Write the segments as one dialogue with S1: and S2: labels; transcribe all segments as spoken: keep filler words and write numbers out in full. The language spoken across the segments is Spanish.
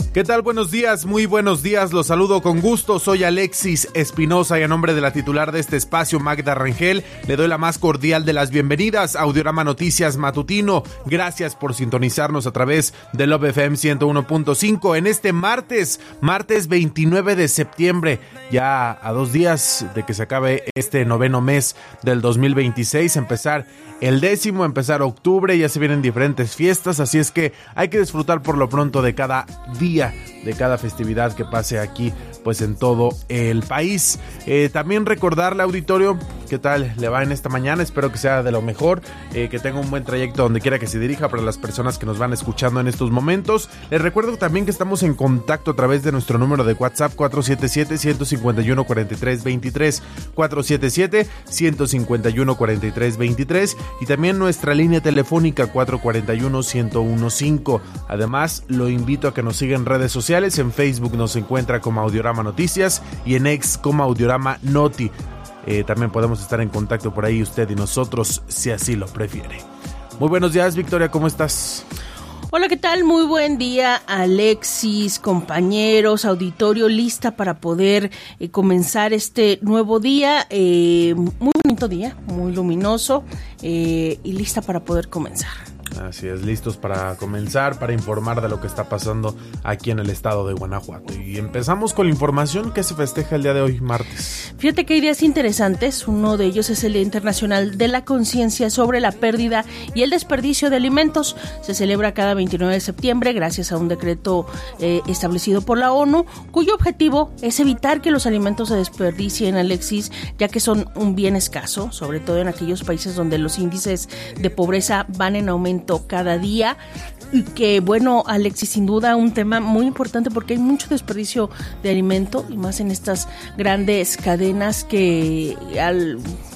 S1: ¿Qué tal? Buenos días, muy buenos días, los saludo con gusto, soy Alexis Espinosa y a nombre de la titular de este espacio, Magda Rangel, le doy la más cordial de las bienvenidas a Audiorama Noticias Matutino. Gracias por sintonizarnos a través de Love F M ciento uno punto cinco en este martes, martes veintinueve de septiembre, ya a dos días de que se acabe este noveno mes del dos mil veintiséis, empezar el décimo, empezar octubre, ya se vienen diferentes fiestas, así es que hay que disfrutar por lo pronto de cada día, de cada festividad que pase aquí, pues en todo el país. Eh, también recordarle, auditorio, qué tal le va en esta mañana, espero que sea de lo mejor, eh, que tenga un buen trayecto donde quiera que se dirija para las personas que nos van escuchando en estos momentos. Les recuerdo también que estamos en contacto a través de nuestro número de WhatsApp cuatro siete siete, uno cinco uno, cuatro tres dos tres, cuatro siete siete, uno cinco uno, cuatro tres dos tres y también nuestra línea telefónica cuatro cuatro uno, uno uno cinco. Además, lo invito a que nos siga en redes sociales. En Facebook nos encuentra como Audiorama Noticias y en X como Audiorama Noti. Eh, también podemos estar en contacto por ahí usted y nosotros si así lo prefiere. Muy buenos días, Victoria, ¿cómo estás?
S2: Hola, ¿qué tal? Muy buen día, Alexis, compañeros, auditorio, lista para poder eh, comenzar este nuevo día, eh, muy bonito día, muy luminoso eh, y lista para poder comenzar.
S1: Así es, listos para comenzar, para informar de lo que está pasando aquí en el estado de Guanajuato. Y empezamos con la información que se festeja el día de hoy, martes.
S2: Fíjate que hay días interesantes, uno de ellos es el Día Internacional de la Conciencia sobre la Pérdida y el Desperdicio de Alimentos. Se celebra cada veintinueve de septiembre gracias a un decreto eh, establecido por la ONU, cuyo objetivo es evitar que los alimentos se desperdicien, Alexis, ya que son un bien escaso, sobre todo en aquellos países donde los índices de pobreza van en aumento cada día. Y que bueno, Alexis, sin duda un tema muy importante porque hay mucho desperdicio de alimento y más en estas grandes cadenas que al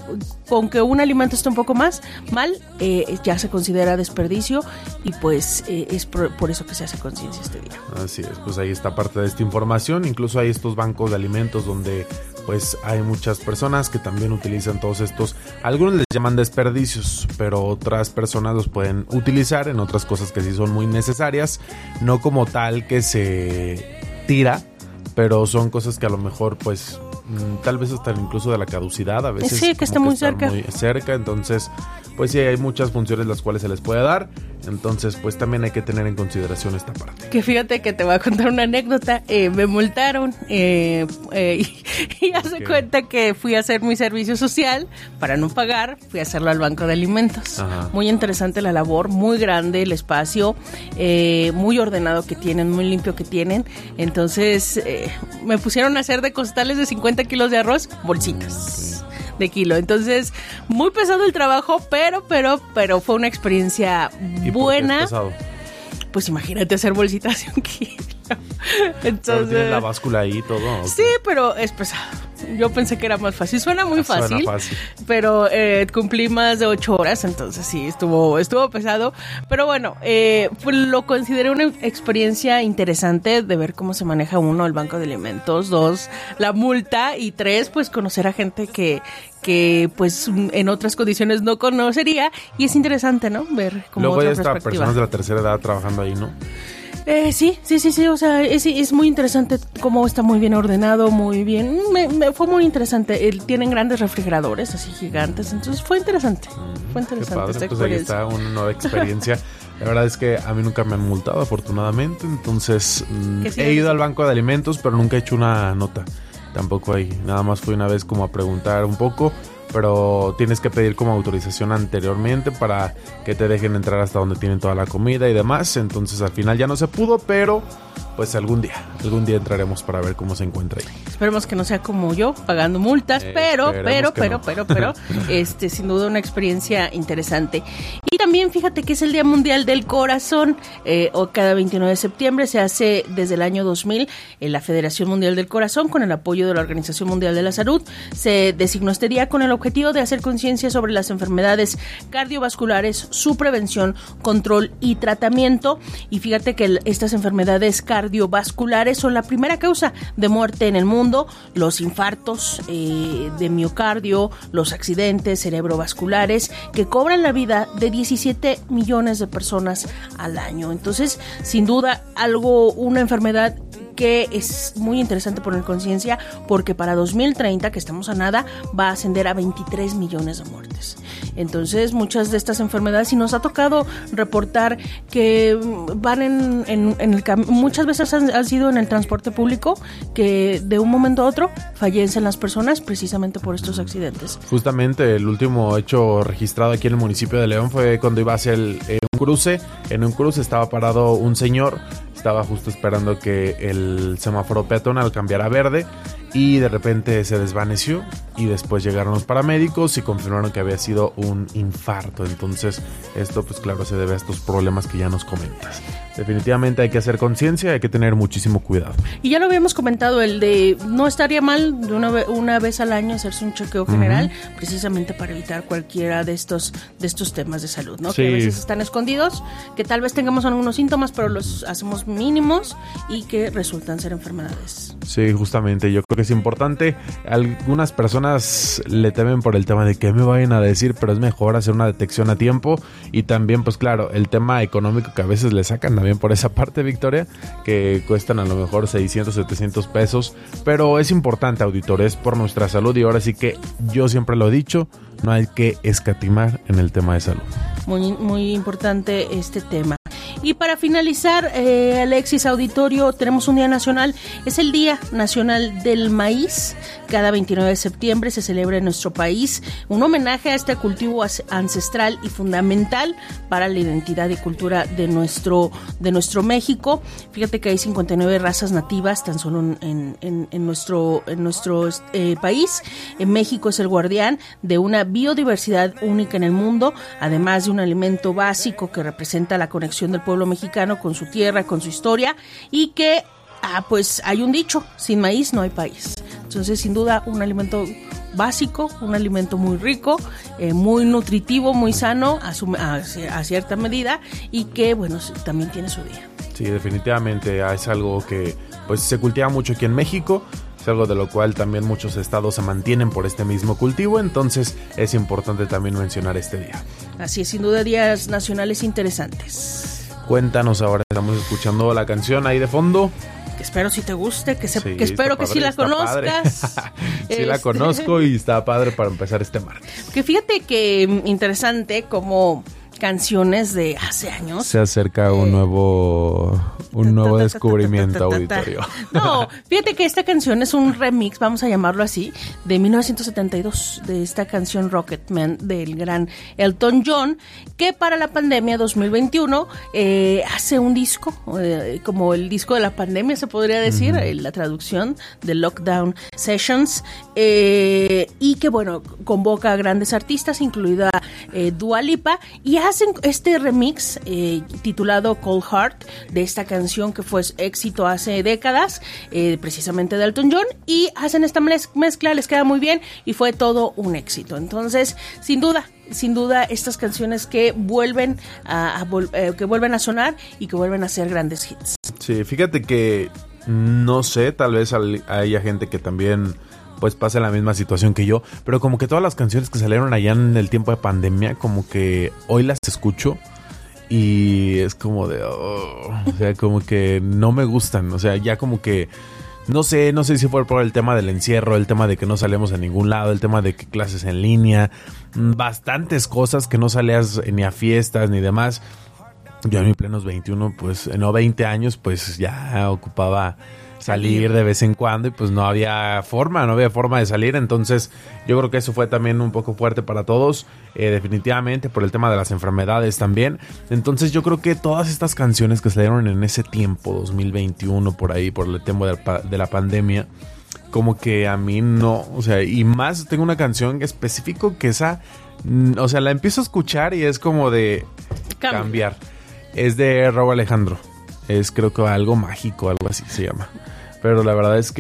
S2: con que un alimento esté un poco más mal, eh, ya se considera desperdicio y pues eh, es por, por eso que se hace conciencia este día.
S1: Así es, pues ahí está parte de esta información. Incluso hay estos bancos de alimentos donde pues hay muchas personas que también utilizan todos estos, algunos les llaman desperdicios, pero otras personas los pueden utilizar en otras cosas que sí son muy necesarias, no como tal que se tira, pero son cosas que a lo mejor pues tal vez hasta incluso de la caducidad, a veces
S2: sí, que está muy cerca.
S1: muy cerca, entonces pues sí, hay muchas funciones las cuales se les puede dar, entonces pues también hay que tener en consideración esta parte.
S2: Que fíjate que te voy a contar una anécdota, eh, me multaron eh, eh, y, y hace okay. cuenta que fui a hacer mi servicio social, para no pagar, fui a hacerlo al banco de alimentos. Ajá. Muy interesante la labor, muy grande el espacio, eh, muy ordenado que tienen, muy limpio que tienen, entonces eh, me pusieron a hacer de costales de cincuenta kilos de arroz, bolsitas. Okay. De kilo, entonces muy pesado el trabajo, pero pero pero fue una experiencia buena. ¿Y por qué es pesado? Pues imagínate hacer bolsitas de un kilo. Entonces,
S1: ¿tienes la báscula ahí y todo? ¿Okay?
S2: Sí, pero es pesado. Yo pensé que era más fácil. Suena muy fácil,
S1: Suena fácil.
S2: pero eh, cumplí más de ocho horas, entonces sí, estuvo estuvo pesado. Pero bueno, eh, pues lo consideré una experiencia interesante de ver cómo se maneja uno el banco de alimentos, dos, la multa y tres, pues conocer a gente que que pues en otras condiciones no conocería y es interesante, ¿no? Ver como
S1: luego
S2: otra
S1: hay hasta
S2: perspectiva.
S1: Personas de la tercera edad trabajando ahí, ¿no?
S2: Eh, sí, sí, sí, sí, o sea, es, es muy interesante cómo está muy bien ordenado, muy bien, me, me fue muy interesante, el, tienen grandes refrigeradores así gigantes, entonces fue interesante, fue interesante.
S1: Qué padre,
S2: esta
S1: pues ahí está una nueva experiencia. La verdad es que a mí nunca me han multado, afortunadamente, entonces mm, sí, he ido al banco de alimentos, pero nunca he hecho una nota, tampoco ahí, nada más fui una vez como a preguntar un poco, pero tienes que pedir como autorización anteriormente para que te dejen entrar hasta donde tienen toda la comida y demás, entonces al final ya no se pudo, pero pues algún día, algún día entraremos para ver cómo se encuentra ahí.
S2: Esperemos que no sea como yo, pagando multas, eh, pero, pero, pero, no. pero, pero, pero, este, sin duda una experiencia interesante. Y también fíjate que es el Día Mundial del Corazón, eh, o cada veintinueve de septiembre se hace desde el año dos mil en la Federación Mundial del Corazón, con el apoyo de la Organización Mundial de la Salud, se designó este día con el objetivo de hacer conciencia sobre las enfermedades cardiovasculares, su prevención, control y tratamiento. Y fíjate que el, estas enfermedades cardiovasculares cardiovasculares son la primera causa de muerte en el mundo. Los infartos eh, de miocardio, los accidentes cerebrovasculares que cobran la vida de diecisiete millones de personas al año. Entonces, sin duda, algo, una enfermedad que es muy interesante poner conciencia, porque para dos mil treinta, que estamos a nada, va a ascender a veintitrés millones de muertes. Entonces, muchas de estas enfermedades, y nos ha tocado reportar que van en, en, en el cam- muchas veces han, han sido en el transporte público, que de un momento a otro fallecen las personas precisamente por estos accidentes.
S1: Justamente el último hecho registrado aquí en el municipio de León fue cuando iba hacia el, eh, un cruce. En un cruce estaba parado un señor, estaba justo esperando que el semáforo peatonal cambiara a verde y de repente se desvaneció, y después llegaron los paramédicos y confirmaron que había sido un infarto. Entonces esto pues claro se debe a estos problemas que ya nos comentas. Definitivamente hay que hacer conciencia, hay que tener muchísimo cuidado.
S2: Y ya lo habíamos comentado, el de no estaría mal de una, ve- una vez al año hacerse un chequeo general, uh-huh, precisamente para evitar cualquiera de estos de estos temas de salud, ¿no? Sí. Que a veces están escondidos, que tal vez tengamos algunos síntomas, pero los hacemos mínimos y que resultan ser enfermedades.
S1: Sí, justamente, yo creo que es importante. Algunas personas le temen por el tema de qué me vayan a decir, pero es mejor hacer una detección a tiempo. Y también, pues claro, el tema económico que a veces le sacan también por esa parte, Victoria, que cuestan a lo mejor seiscientos, setecientos pesos, pero es importante, auditores, por nuestra salud. Y ahora sí que yo siempre lo he dicho, no hay que escatimar en el tema de salud.
S2: Muy, muy importante este tema. Y para finalizar, eh, Alexis, auditorio, tenemos un día nacional, es el Día Nacional del Maíz. Cada veintinueve de septiembre se celebra en nuestro país un homenaje a este cultivo ancestral y fundamental para la identidad y cultura de nuestro, de nuestro México. Fíjate que hay cincuenta y nueve razas nativas tan solo en, en, en nuestro, en nuestro eh, país. En México es el guardián de una biodiversidad única en el mundo, además de un alimento básico que representa la conexión del pueblo mexicano con su tierra, con su historia, y que, ah, pues hay un dicho, sin maíz no hay país. Entonces, sin duda, un alimento básico, un alimento muy rico, eh, muy nutritivo, muy sano a, su, a, a cierta medida, y que, bueno, también tiene su día.
S1: Sí, definitivamente es algo que pues se cultiva mucho aquí en México. Es algo de lo cual también muchos estados se mantienen por este mismo cultivo, entonces es importante también mencionar este día.
S2: Así es, sin duda, días nacionales interesantes.
S1: Cuéntanos ahora, estamos escuchando la canción ahí de fondo.
S2: Que espero si te guste, que, se,
S1: sí,
S2: que espero que
S1: padre,
S2: sí la conozcas.
S1: sí este... la conozco y está padre para empezar este martes.
S2: Que fíjate que interesante como canciones de hace años.
S1: Se acerca un nuevo un nuevo descubrimiento, auditorio.
S2: No, fíjate que esta canción es un remix, vamos a llamarlo así, de mil novecientos setenta y dos, de esta canción Rocketman del gran Elton John, que para la pandemia dos mil veintiuno eh, hace un disco, eh, como el disco de la pandemia se podría decir, uh-huh, la traducción de Lockdown Sessions, eh, y que bueno, convoca a grandes artistas, incluida eh, Dua Lipa, y hacen este remix eh, titulado Cold Heart de esta canción que fue éxito hace décadas, eh, precisamente de Elton John, y hacen esta mezcla, les queda muy bien y fue todo un éxito. Entonces, sin duda, sin duda, estas canciones que vuelven a, a eh, que vuelven a sonar y que vuelven a ser grandes hits.
S1: Sí, fíjate que no sé, tal vez haya gente que también pues pasa la misma situación que yo, pero como que todas las canciones que salieron allá en el tiempo de pandemia, como que hoy las escucho y es como de, oh, o sea, como que no me gustan, o sea, ya como que no sé, no sé si fue por el tema del encierro, el tema de que no salíamos a ningún lado, el tema de que clases en línea, bastantes cosas que no salías ni a fiestas ni demás. Yo en mis plenos veintiuno, pues, no veinte años, pues ya ocupaba salir de vez en cuando y pues no había forma, no había forma de salir. Entonces yo creo que eso fue también un poco fuerte para todos, eh, definitivamente por el tema de las enfermedades también. Entonces yo creo que todas estas canciones que salieron en ese tiempo, dos mil veintiuno, por ahí, por el tema de la, de la pandemia, como que a mí no, o sea, y más tengo una canción específico que esa, o sea, la empiezo a escuchar y es como de Cambia. cambiar. Es de Rauw Alejandro. Es creo que algo mágico, algo así se llama. Pero la verdad es que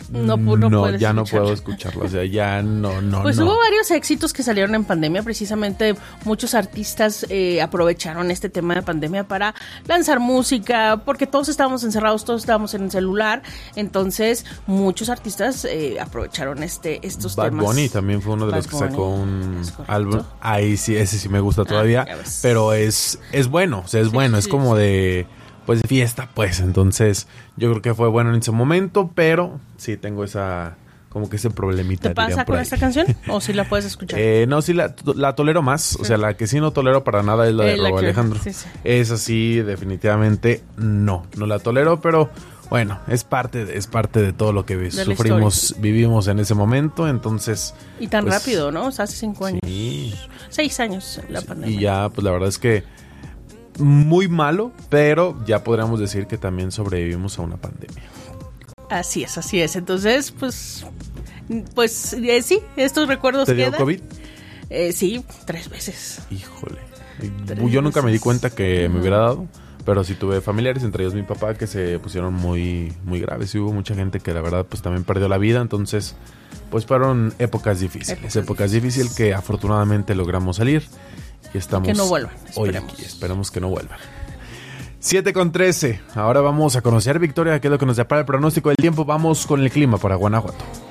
S2: No, no,
S1: no ya no puedo escucharlo, o sea, ya no, no,
S2: Pues
S1: no.
S2: hubo varios éxitos que salieron en pandemia, precisamente muchos artistas eh, aprovecharon este tema de pandemia para lanzar música, porque todos estábamos encerrados, todos estábamos en el celular, entonces muchos artistas eh, aprovecharon este estos
S1: Bad
S2: temas.
S1: Bad Bunny también fue uno de
S2: Bad
S1: los que
S2: Bunny,
S1: sacó un
S2: es
S1: álbum, ahí sí, ese sí me gusta todavía,
S2: ah,
S1: pero es, es bueno, o sea, es
S2: sí,
S1: bueno,
S2: sí,
S1: es como
S2: sí.
S1: de... pues de fiesta, pues, entonces yo creo que fue bueno en ese momento, pero sí tengo esa, como que ese problemita.
S2: ¿Te pasa con esta canción o si la puedes escuchar?
S1: Eh, no, sí la, la tolero más, sí. O sea, la que sí no tolero para nada es la de
S2: eh, la
S1: Rauw
S2: que,
S1: Alejandro.
S2: Sí, sí.
S1: Esa sí, definitivamente no, no la tolero, pero bueno, es parte, de, es parte de todo lo que de sufrimos, vivimos en ese momento, entonces...
S2: Y tan
S1: pues,
S2: rápido, ¿no? O sea, hace cinco años.
S1: Sí.
S2: Seis años la
S1: Sí,
S2: pandemia.
S1: y ya, pues la verdad es que muy malo, pero ya podríamos decir que también sobrevivimos a una pandemia.
S2: Así es, así es. Entonces, pues, pues eh, sí, estos recuerdos
S1: ¿Te dio
S2: quedan.
S1: COVID?
S2: Eh, sí, tres veces.
S1: Híjole.
S2: Tres
S1: Yo nunca
S2: veces.
S1: me di cuenta que
S2: Uh-huh.
S1: me hubiera dado, pero sí tuve familiares, entre ellos mi papá, que se pusieron muy, muy graves. Y hubo mucha gente que la verdad pues también perdió la vida, entonces pues fueron épocas difíciles. Épocas, épocas difíciles que afortunadamente logramos salir. Y estamos
S2: que no vuelvan,
S1: hoy
S2: esperemos.
S1: aquí, esperemos que no vuelvan. siete con trece, ahora vamos a conocer, Victoria, qué es lo que nos depara el pronóstico del tiempo. Vamos con el clima para Guanajuato.